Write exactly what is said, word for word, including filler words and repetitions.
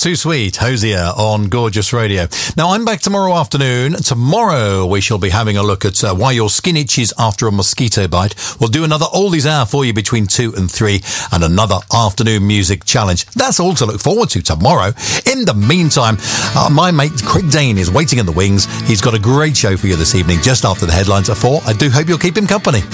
Too Sweet, Hosier on Gorgeous Radio. Now, I'm back tomorrow afternoon. Tomorrow, we shall be having a look at uh, why your skin itches after a mosquito bite. We'll do another Oldies Hour for you between two and three and another afternoon music challenge. That's all to look forward to tomorrow. In the meantime, uh, my mate Craig Dane is waiting in the wings. He's got a great show for you this evening just after the headlines at four. I do hope you'll keep him company.